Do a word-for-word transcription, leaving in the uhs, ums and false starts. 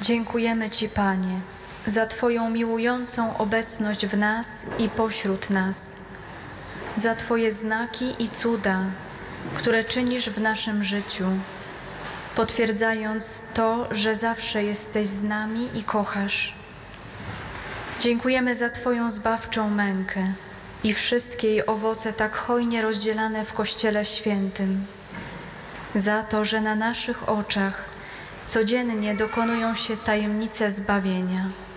Dziękujemy Ci, Panie, za Twoją miłującą obecność w nas i pośród nas, za Twoje znaki i cuda, które czynisz w naszym życiu, potwierdzając to, że zawsze jesteś z nami i kochasz. Dziękujemy za Twoją zbawczą mękę i wszystkie jej owoce tak hojnie rozdzielane w Kościele Świętym, za to, że na naszych oczach codziennie dokonują się tajemnice zbawienia.